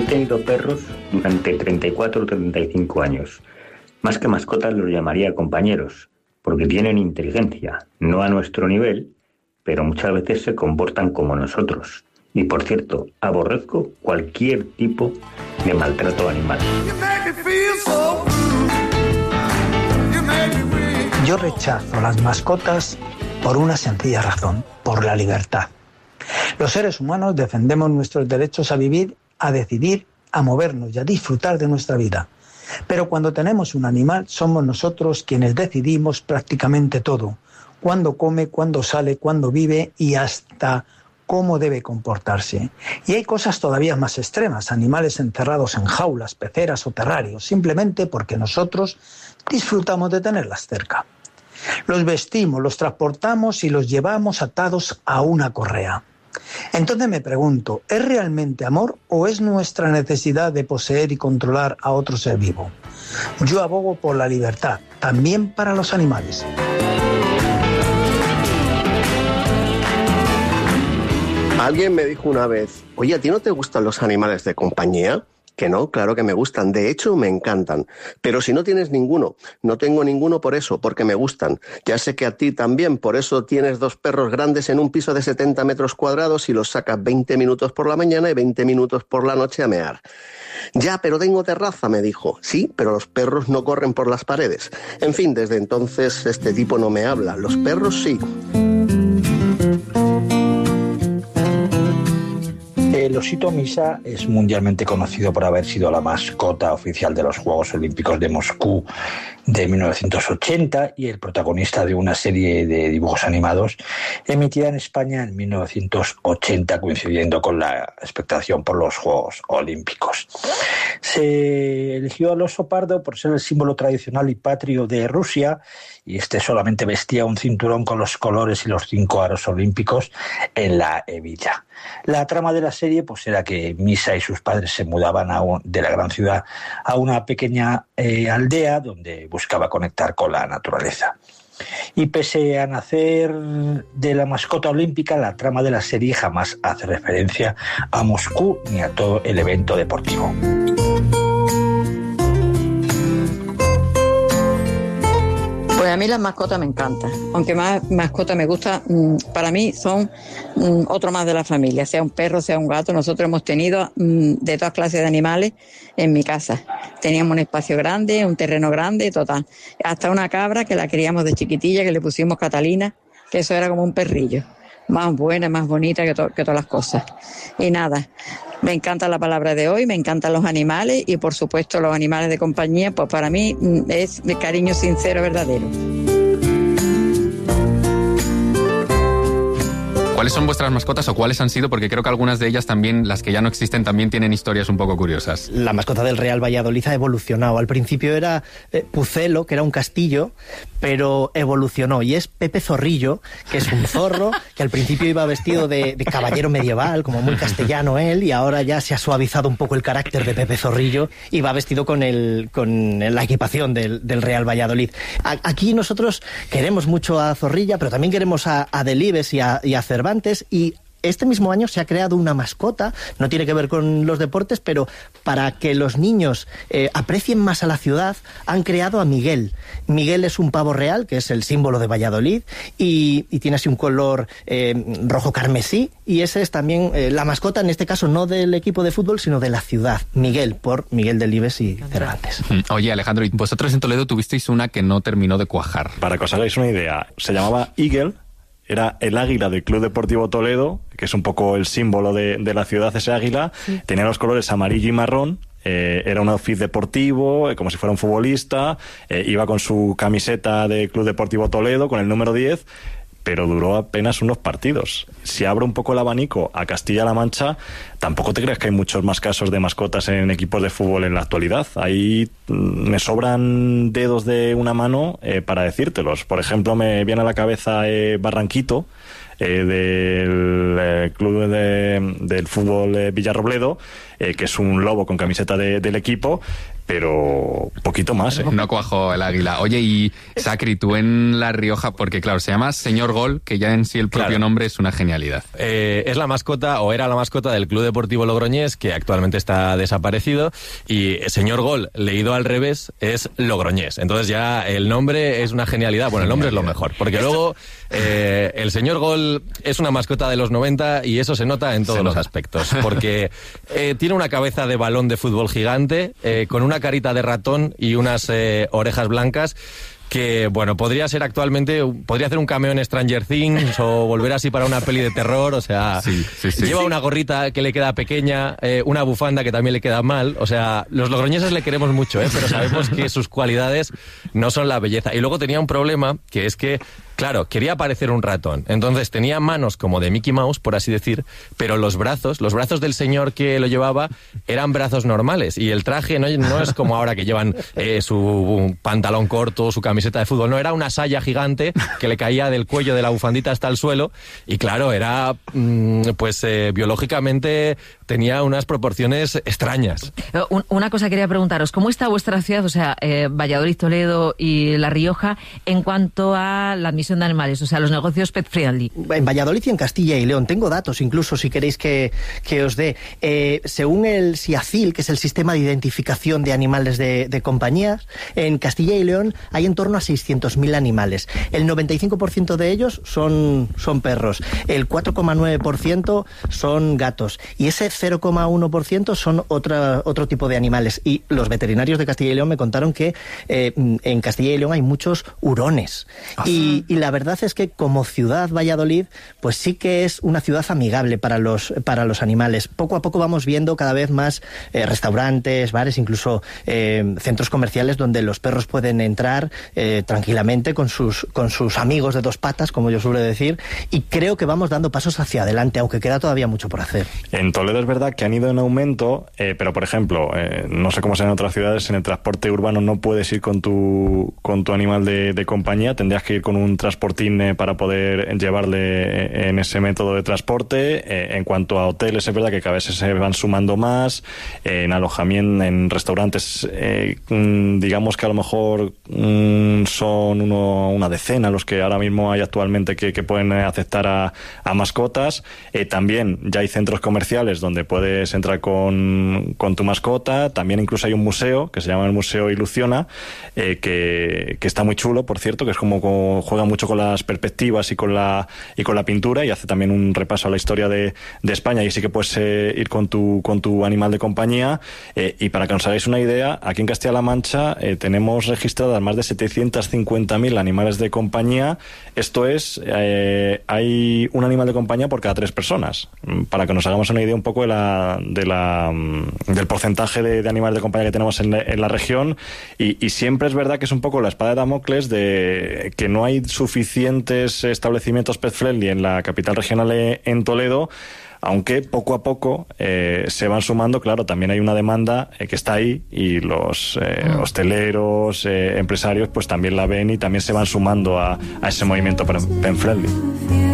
he tenido perros durante 34 o 35 años. Más que mascotas los llamaría compañeros, porque tienen inteligencia, no a nuestro nivel, pero muchas veces se comportan como nosotros. Y por cierto, aborrezco cualquier tipo de maltrato animal. Yo rechazo las mascotas por una sencilla razón, por la libertad. Los seres humanos defendemos nuestros derechos a vivir, a decidir, a movernos y a disfrutar de nuestra vida. Pero cuando tenemos un animal, somos nosotros quienes decidimos prácticamente todo. Cuándo come, cuándo sale, cuándo vive y hasta cómo debe comportarse. Y hay cosas todavía más extremas, animales encerrados en jaulas, peceras o terrarios, simplemente porque nosotros disfrutamos de tenerlas cerca. Los vestimos, los transportamos y los llevamos atados a una correa. Entonces me pregunto, ¿es realmente amor o es nuestra necesidad de poseer y controlar a otro ser vivo? Yo abogo por la libertad, también para los animales. Alguien me dijo una vez, oye, ¿a ti no te gustan los animales de compañía? Que no, claro que me gustan, de hecho me encantan. Pero si no tienes ninguno, no tengo ninguno por eso, porque me gustan. Ya sé que a ti también, por eso tienes 2 perros grandes en un piso de 70 metros cuadrados y los sacas 20 minutos por la mañana y 20 minutos por la noche a mear. Ya, pero tengo terraza, me dijo. Sí, pero los perros no corren por las paredes. En fin, desde entonces este tipo no me habla. Los perros sí. El osito Misa es mundialmente conocido por haber sido la mascota oficial de los Juegos Olímpicos de Moscú de 1980 y el protagonista de una serie de dibujos animados emitida en España en 1980, coincidiendo con la expectación por los Juegos Olímpicos. Se eligió al oso pardo por ser el símbolo tradicional y patrio de Rusia, y este solamente vestía un cinturón con los colores y los 5 aros olímpicos en la hebilla. La trama de la serie pues era que Misa y sus padres se mudaban de la gran ciudad a una pequeña aldea donde buscaba conectar con la naturaleza. Y pese a nacer de la mascota olímpica, la trama de la serie jamás hace referencia a Moscú ni a todo el evento deportivo. Pues a mí las mascotas me encantan, aunque más mascotas me gusta, para mí son otro más de la familia, sea un perro, sea un gato. Nosotros hemos tenido de todas clases de animales en mi casa. Teníamos un espacio grande, un terreno grande, total. Hasta una cabra que la criamos de chiquitilla, que le pusimos Catalina, que eso era como un perrillo. Más buena, más bonita que todas las cosas. Y nada, me encanta la palabra de hoy, me encantan los animales y por supuesto los animales de compañía, pues para mí es de cariño sincero, verdadero. ¿Cuáles son vuestras mascotas o cuáles han sido? Porque creo que algunas de ellas también, las que ya no existen, también tienen historias un poco curiosas. La mascota del Real Valladolid ha evolucionado. Al principio era Pucelo, que era un castillo, pero evolucionó. Y es Pepe Zorrillo, que es un zorro, que al principio iba vestido de caballero medieval, como muy castellano él, y ahora ya se ha suavizado un poco el carácter de Pepe Zorrillo y va vestido con la equipación del Real Valladolid. Aquí nosotros queremos mucho a Zorrilla, pero también queremos a Delibes y a Cervantes, y este mismo año se ha creado una mascota, no tiene que ver con los deportes, pero para que los niños aprecien más a la ciudad, han creado a Miguel. Miguel es un pavo real, que es el símbolo de Valladolid, y tiene así un color rojo carmesí, y ese es también la mascota, en este caso no del equipo de fútbol, sino de la ciudad. Miguel, por Miguel Delibes y Cervantes. Oye, Alejandro, vosotros en Toledo tuvisteis una que no terminó de cuajar. Para que os hagáis una idea, se llamaba Eagle. Era el águila del Club Deportivo Toledo, que es un poco el símbolo de la ciudad, ese águila. Sí. Tenía los colores amarillo y marrón. Era un outfit deportivo, como si fuera un futbolista. Iba con su camiseta de Club Deportivo Toledo, con el número 10. Pero duró apenas unos partidos. Si abro un poco el abanico a Castilla-La Mancha, tampoco te creas que hay muchos más casos de mascotas en equipos de fútbol en la actualidad. Ahí me sobran dedos de una mano para decírtelos. Por ejemplo, me viene a la cabeza Barranquito, del club del fútbol Villarrobledo, que es un lobo con camiseta del equipo, pero poquito más. No cuajó el águila. Oye, y Sacri, tú en La Rioja, porque claro, se llama Señor Gol, que ya en sí el propio nombre es una genialidad. Es la mascota, o era la mascota del Club Deportivo Logroñés, que actualmente está desaparecido, y Señor Gol, leído al revés, es Logroñés. Entonces ya el nombre es una genialidad. Bueno, el nombre es lo mejor, porque luego el Señor Gol es una mascota de los 90 y eso se nota en todos los aspectos, porque tiene una cabeza de balón de fútbol gigante, con una carita de ratón y unas orejas blancas, que, bueno, podría ser actualmente, podría hacer un cameo en Stranger Things o volver así para una peli de terror, o sea, lleva una gorrita que le queda pequeña, una bufanda que también le queda mal, o sea, los logroñeses le queremos mucho, pero sabemos que sus cualidades no son la belleza. Y luego tenía un problema, que es que, claro, quería parecer un ratón, entonces tenía manos como de Mickey Mouse, por así decir, pero los brazos del señor que lo llevaba eran brazos normales, y el traje no es como ahora que llevan su pantalón corto, su camiseta de fútbol, no, era una saya gigante que le caía del cuello de la bufandita hasta el suelo, y claro, era biológicamente tenía unas proporciones extrañas. Una cosa quería preguntaros, ¿cómo está vuestra ciudad, o sea, Valladolid, Toledo y La Rioja, en cuanto a la admisión de animales, o sea, los negocios pet friendly? En Valladolid y en Castilla y León, tengo datos incluso, si queréis que os dé. Según el SIACIL, que es el Sistema de Identificación de Animales de Compañías, en Castilla y León hay en torno a 600.000 animales. El 95% de ellos son perros, el 4,9% son gatos, y ese 0,1% son otro tipo de animales. Y los veterinarios de Castilla y León me contaron que en Castilla y León hay muchos hurones. Y la verdad es que como ciudad, Valladolid, pues sí que es una ciudad amigable para los animales. Poco a poco vamos viendo cada vez más restaurantes, bares, incluso centros comerciales donde los perros pueden entrar tranquilamente con sus amigos de dos patas, como yo suelo decir, y creo que vamos dando pasos hacia adelante, aunque queda todavía mucho por hacer. En Toledo es verdad que han ido en aumento, pero por ejemplo, no sé cómo será en otras ciudades, en el transporte urbano no puedes ir con tu animal de compañía, tendrías que ir con un transportín para poder llevarle en ese método de transporte. En cuanto a hoteles, es verdad que cada vez se van sumando más, en alojamiento, en restaurantes, digamos que a lo mejor son una decena los que ahora mismo hay actualmente que pueden aceptar a mascotas. También ya hay centros comerciales donde puedes entrar con tu mascota. También incluso hay un museo que se llama el Museo Ilusiona, que está muy chulo, por cierto, que es como juega mucho con las perspectivas y con la pintura, y hace también un repaso a la historia de España, y sí que puedes ir con tu animal de compañía. Y para que os hagáis una idea, aquí en Castilla-La Mancha tenemos registradas más de 750.000 animales de compañía. Esto es, hay un animal de compañía por cada 3 personas, para que nos hagamos una idea un poco del porcentaje de animales de compañía que tenemos en la región. Y siempre es verdad que es un poco la espada de Damocles de que no hay suficientes establecimientos pet friendly en la capital regional, en Toledo, aunque poco a poco se van sumando. Claro, también hay una demanda que está ahí, y los hosteleros, empresarios, pues también la ven y también se van sumando a ese movimiento pet friendly.